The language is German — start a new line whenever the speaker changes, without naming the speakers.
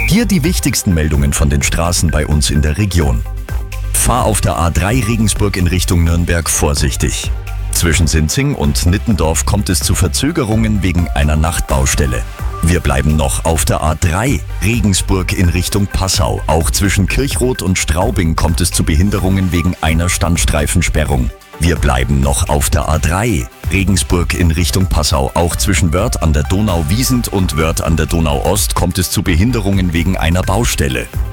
Hier die wichtigsten Meldungen von den Straßen bei uns in der Region. Fahr auf der A3 Regensburg in Richtung Nürnberg vorsichtig. Zwischen Sinzing und Nittendorf kommt es zu Verzögerungen wegen einer Nachtbaustelle. Wir bleiben noch auf der A3 Regensburg in Richtung Passau. Auch zwischen Kirchroth und Straubing kommt es zu Behinderungen wegen einer Standstreifensperrung. Wir bleiben noch auf der A3 Regensburg in Richtung Passau. Auch zwischen Wörth an der Donau-Wiesent und Wörth an der Donau-Ost kommt es zu Behinderungen wegen einer Baustelle.